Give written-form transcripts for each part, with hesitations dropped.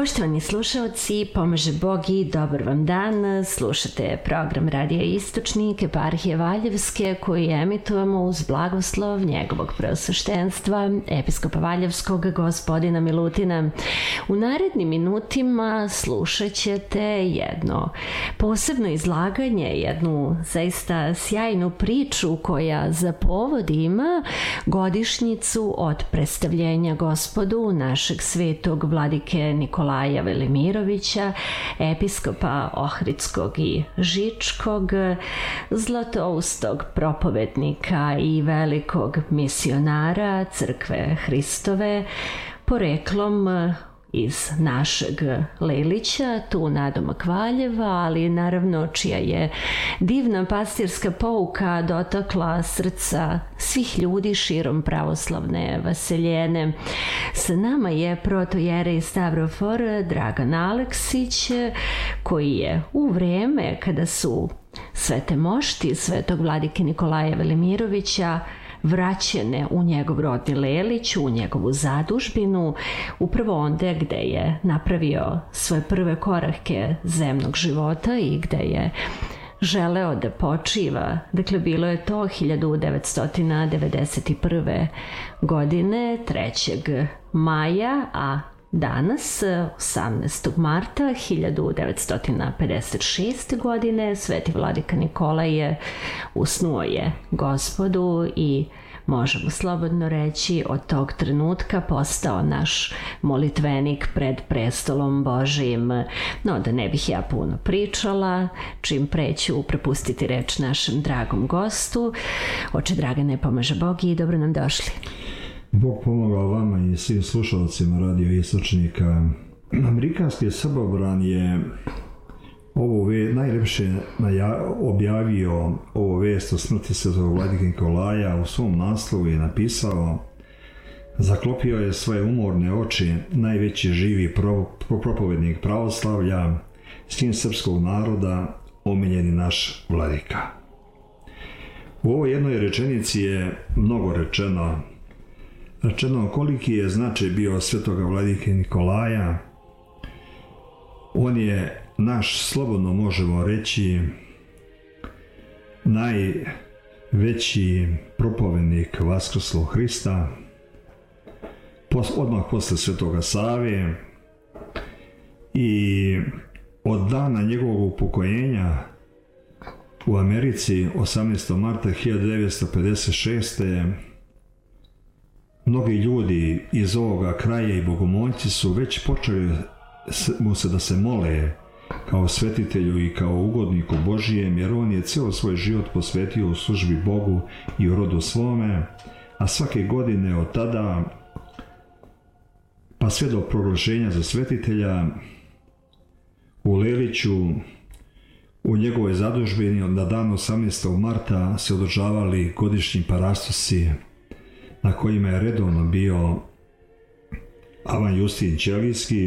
Poštovani slušalci, pomaže Bog i dobar vam dan. Slušate program Radija Istočnik, eparhije Valjevske, koji emitujemo uz blagoslov njegovog preosveštenstva, episkopa Valjevskog, gospodina Milutina. U narednim minutima slušat ćete jedno posebno izlaganje, jednu zaista sjajnu priču koja za povod ima godišnjicu od predstavljenja Gospodu našeg svetog vladike Nikolaja Velimirovića, episkopa Ohridskog i Žičkog, zlatoustog propovednika i velikog misionara Crkve Hristove, poreklom iz našeg Lelića, tu nadomak Valjeva, ali naravno čija je divna pastirska pouka dotakla srca svih ljudi širom pravoslavne vaseljene. Sa nama je protojerej Stavrofor Dragan Aleksić, koji je u vreme kada su svete mošti svetog vladike Nikolaja Velimirovića vraćene u njegov rodni Lelić, u njegovu zadužbinu, upravo onde gde je napravio svoje prve korake zemnog života i gde je želeo da počiva. Dakle, bilo je to 1991. godine, 3. maja, a danas, 18. marta 1956. godine, sveti vladika Nikolaj usnuo je Gospodu i možemo slobodno reći od tog trenutka postao naš molitvenik pred prestolom Božijim. No, da ne bih ja puno pričala, čim pre ću prepustiti reč našem dragom gostu. Oče Dragane, pomaže Bog i dobro nam došli. Bog pomogao vama i svim slušalcima Radio Istočnika. Amerikanski srbobran je najlepše objavio ovo vest o smrti svetog vladike Nikolaja u svom naslovu i napisao: zaklopio je svoje umorne oči najveći živi propovednik pravoslavlja, sin srpskog naroda, omiljeni naš vladika. U ovoj jednoj rečenici je mnogo rečeno koliki je značaj bio svetoga vladike Nikolaja. On je naš, slobodno možemo reći, najveći propovednik vaskrslog Hrista, odmah posle svetoga Save, i od dana njegovog upokojenja u Americi 18. marta 1956. mnogi ljudi iz ovoga kraja i bogomoljci su već počeli mu se da se mole kao svetitelju i kao ugodniku Božijem, jer on je cijel svoj život posvetio u službi Bogu i u rodu svome, a svake godine od tada pa sve do proglašenja za svetitelja u Leliću, u njegovoj zadužbini na dan 18. marta se održavali godišnji parastosi na kojima je redovno bio Avan Justin Ćelijski,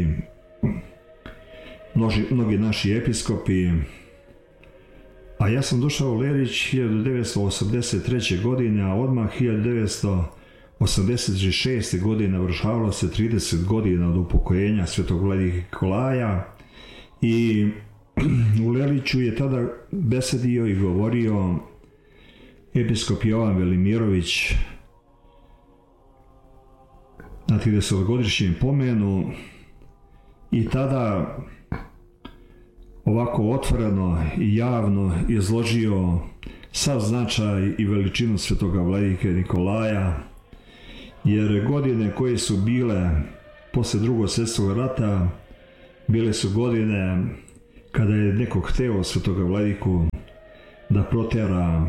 mnogi naši episkopi, a ja sam došao u Lelić 1983. godine, a odmah 1986. godine navršavalo se 30 godina od upokojenja svetog vladike Nikolaja i u Leliću je tada besedio i govorio episkop Jovan Velimirović na 30-godišnjem pomenu i tada ovako otvoreno i javno izložio sav značaj i veličinu svetoga vladike Nikolaja, jer godine koje su bile posle Drugog svjetskog rata bile su godine kada je neko hteo svetoga vladiku da protera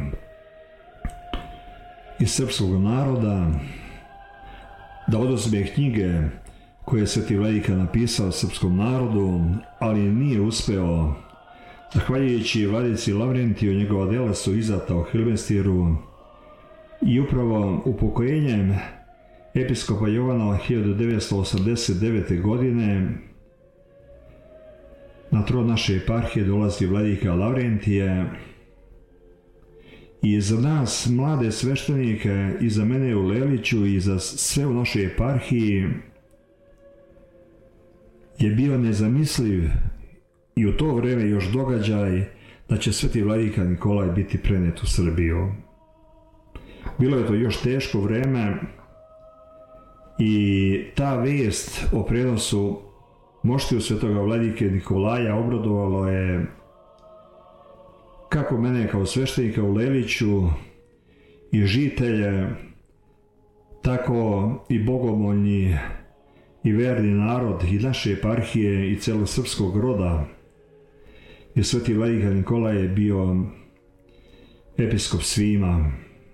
iz srpskog naroda, da oduzme knjige koje je sveti vladika napisao srpskom narodu, ali nije uspeo. Zahvaljujući vladici Lavrentiju, njegova dela su izdata u Hilbenstiru i upravo upokojenjem episkopa Jovana 1989. godine na tron naše eparhije dolazi vladika Lavrentije i za nas, mlade sveštenike, i za mene u Leliću i za sve u našoj eparhiji je bio nezamisliv i u to vreme još događaj da će sveti vladika Nikolaj biti prenet u Srbiju. Bilo je to još teško vreme i ta vest o prenosu moštiju svetoga vladike Nikolaja obradovalo je kako mene kao sveštenika u Leliću i žitelje, tako i bogomoljni i verni narod i naše eparhije i celosrpskog roda, jer sveti vladika Nikolaj je bio episkop svima.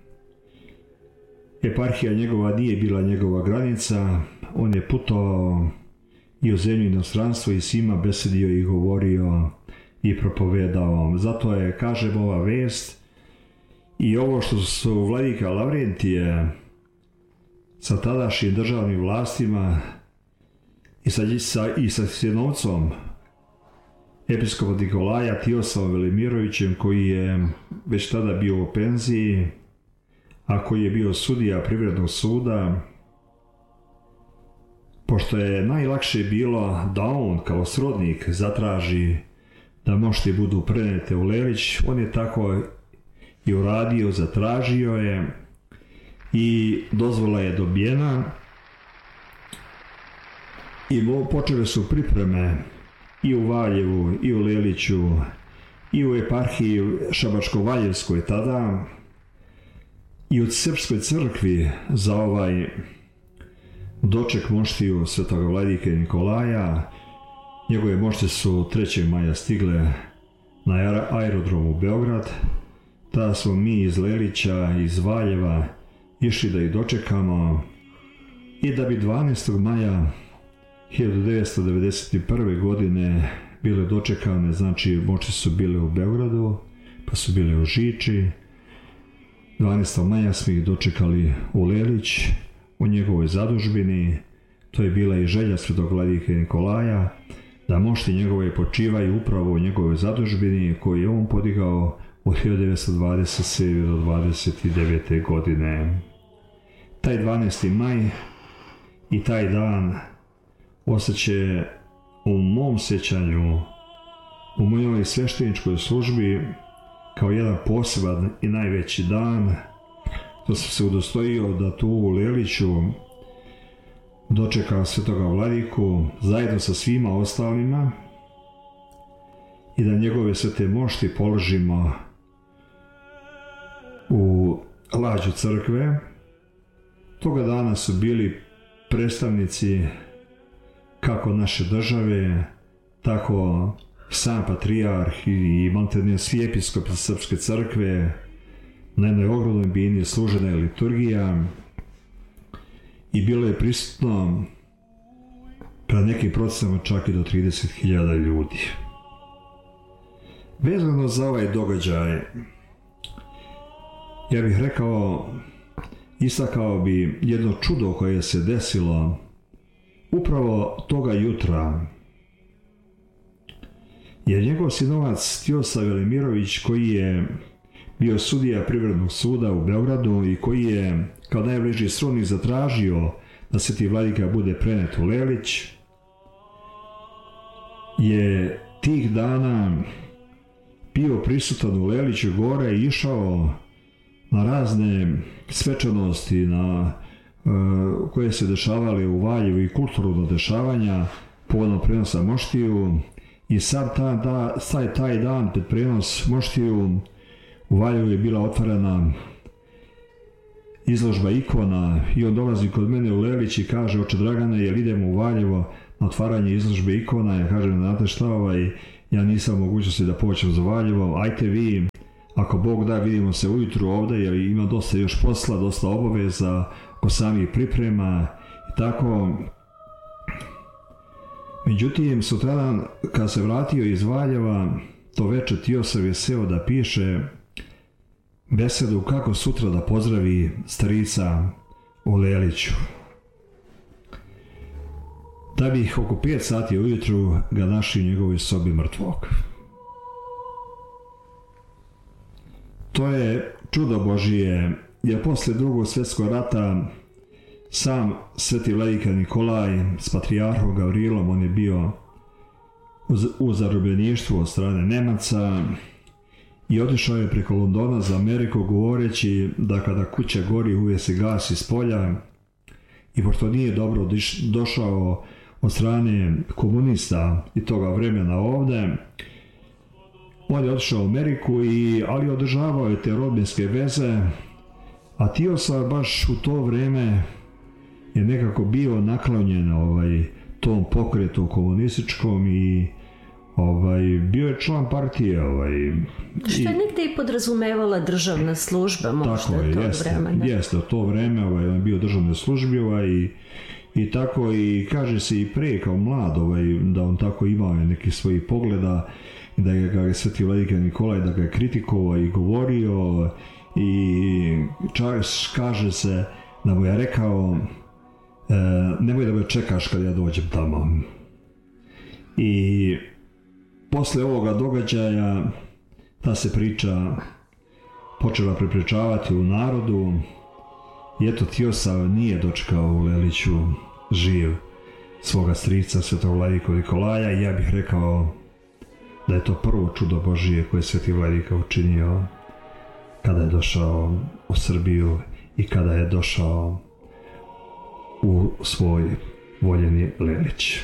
Eparhija njegova nije bila njegova granica, on je putovao i u zemlju i inostranstvo i svima besedio i govorio i propovedao. Zato je, kažem, ova vest i ovo što su vladika Lavrentije sa tadašnjim državnim vlastima i sa sinovcom episkopa Nikolaja Tiosavom Velimirovićem, koji je već tada bio u penziji, a koji je bio sudija privrednog suda, pošto je najlakše bilo da on kao srodnik zatraži da mošti budu prenete u Lelić, on je tako i uradio, zatražio je i dozvola je dobijena i počele su pripreme i u Valjevu, i u Leliću, i u eparhiji Šabačko-Valjevskoj tada, i u Srpskoj crkvi za ovaj doček moštiju svetoga vladike Nikolaja. Njegove mošte su 3. maja stigle na aerodromu u Beograd. Tada smo mi iz Lelića, iz Valjeva išli da ih dočekamo i da bi 12. maja 1991. godine bile dočekane, znači mošte su bile u Beogradu, pa su bile u Žiči. 12. maja smo ih dočekali u Lelić, u njegovoj zadužbini. To je bila i želja svetog vladike Nikolaja, da mošti njegove počivaju upravo u njegovoj zadužbini koju je on podigao od 1927. do 29. godine. Taj 12. maj i taj dan ostaće u mom sjećanju, u mojoj svešteničkoj službi, kao jedan poseban i najveći dan, da sam se udostojio da tu u Leliću dočekam svetoga vladiku zajedno sa svima ostalima i da njegove svete mošti položimo u lađu crkve. Toga dana su bili predstavnici kako naše države, tako sam patrijarh i maltene svi episkopi Srpske crkve. Na jednoj ogromnoj bini služena je liturgija i bilo je prisutno pred nekim procenama čak i do 30.000 ljudi. Vezano za ovaj događaj, ja bih rekao, istakao bi jedno čudo koje se desilo upravo toga jutra. Jer njegov sinovac Tiosa Velimirović, koji je bio sudija privrednog suda u Beogradu i koji je kao najbliži srodnik zatražio da sveti vladika bude prenet u Lelić, je tih dana bio prisutan u Leliću gore i išao na razne svečanosti koje se dešavale u Valjevu i kulturno dešavanja povodom prenosa moštiju. I sad taj dan pred prenos moštiju u Valjevu je bila otvorena izložba ikona i on dolazi kod mene u Lelić i kaže: oče Dragane, jel idemo u Valjevo na otvaranje izložbe ikona? Ja kažem: znate šta, ja nisam mogućnosti da pođem za Valjevo, ajte vi, ako Bog da, vidimo se ujutru ovde, jer ima dosta još posla, dosta obaveza oko samih priprema i tako. Međutim, sutradan kad se vratio iz Valjeva, to večer Tiosav je seo da piše besedu kako sutra da pozdravi starica u Leliću. Da bi ih oko 5 sati ujutru ga našli u njegovoj sobi mrtvog. To je čudo Božije, jer posle Drugog svjetskog rata sam sveti vladika Nikolaj s patrijarhom Gavrilom, on je bio u zarobljeništvu od strane Nemaca i otišao je preko Londona za Ameriku, govoreći da kada kuća gori uvijek se gasi s polja, i pošto nije dobro došao od strane komunista i toga vremena ovdje, on je otišao u Ameriku, ali održavao je te rodbinske veze, a Tiosa baš u to vrijeme je nekako bio naklonjen tom pokretu komunističkom i bio je član partije. Što je negdje i podrazumevala državna služba možda tog vremena. Jeste, to vreme on je bio u državnoj službi i tako, i kaže se i pre kao mlad da on tako imao neki svojih pogleda, da ga je sveti vladika Nikolaj da ga je kritikovao i govorio, i kaže se da mu je rekao nemoj da me čekaš kad ja dođem tamo. I posle ovoga događaja ta se priča počela prepričavati u narodu i eto Tiosa nije dočekao u Leliću živ svoga strica svetog vladiku Nikolaja, i ja bih rekao da je to prvo čudo Božije koje je sveti vladika učinio kada je došao u Srbiju i kada je došao u svoj voljeni Lelić.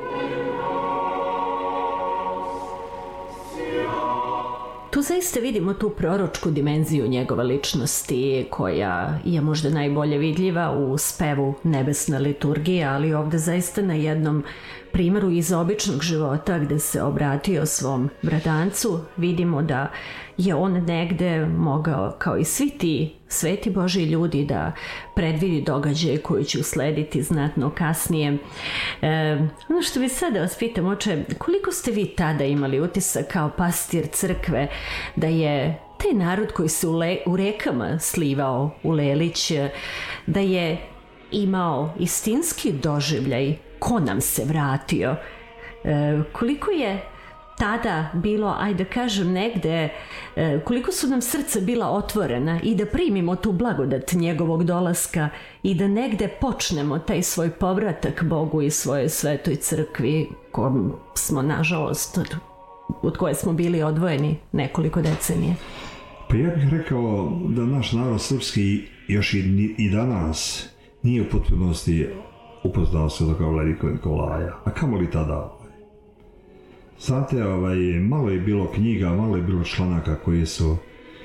Tu zaista vidimo tu proročku dimenziju njegove ličnosti, koja je možda najbolje vidljiva u spevu Nebesna liturgija, ali ovdje zaista na jednom primjeru iz običnog života gdje se obratio svom bratancu vidimo da je on negde mogao, kao i svi ti sveti Božji ljudi, da predvidi događaje koji će uslediti znatno kasnije. Ono što bi sada vas pitam, oče, koliko ste vi tada imali utisak kao pastir crkve da je taj narod koji se u rekama slivao u Lelić, da je imao istinski doživljaj ko nam se vratio, koliko je tada bilo, ajde kažem negde, koliko su nam srca bila otvorena i da primimo tu blagodat njegovog dolaska i da negde počnemo taj svoj povratak Bogu i svojoj svetoj crkvi kojom smo, nažalost, od koje smo bili odvojeni nekoliko decenije. Pa ja bih rekao da naš narod srpski još i danas nije u potpunosti upoznao svetoga vladiku Nikolaja, a kamoli tada. Znate, malo je bilo knjiga, malo je bilo članaka koji su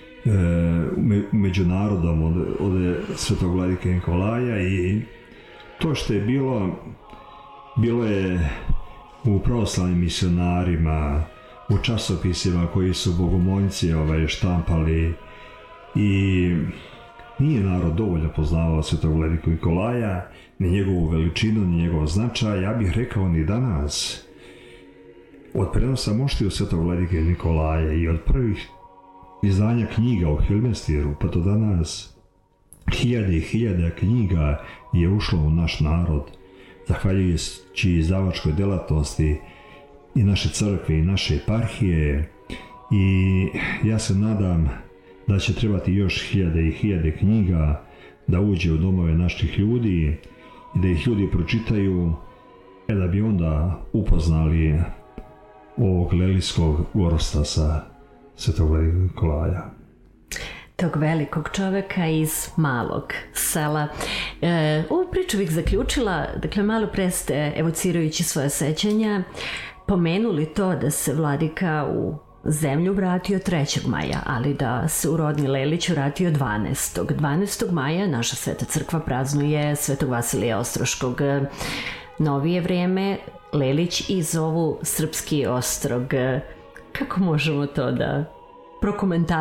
među narodom od svetog vladike Nikolaja, i to što je bilo je u pravoslavnim misionarima, u časopisima koji su bogomoljci štampali, i nije narod dovoljno poznavao svetog vladiku Nikolaja, ni njegovu veličinu, ni njegov značaj. Ja bih rekao ni danas. Od prenosa moštiju svetog vladike Nikolaja i od prvih izdanja knjiga o Hilmestiru pa do danas, hiljade i hiljade knjiga je ušlo u naš narod, zahvaljujući izdavačkoj delatnosti i naše crkve i naše eparhije, i ja se nadam da će trebati još hiljade i hiljade knjiga da uđe u domove naših ljudi i da ih ljudi pročitaju, da bi onda upoznali ovog lelijskog gorostasa svetog vladike Nikolaja. Tog velikog čoveka iz malog sela. Ovu priču bih zaključila, dakle malo pre ste, evocirajući svoje sećanja, pomenuli to da se vladika u zemlju vratio 3. maja, ali da se u rodni Lelić vratio 12. 12. maja naša sveta crkva praznuje svetog Vasilija Ostroškog. Novije vrijeme Lelić i zovu Srpski Ostrog. Kako možemo to da prokomentarišemo?